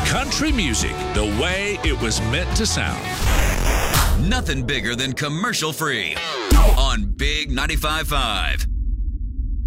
Country music the way it was meant to sound. Nothing bigger than commercial free on Big 95.5.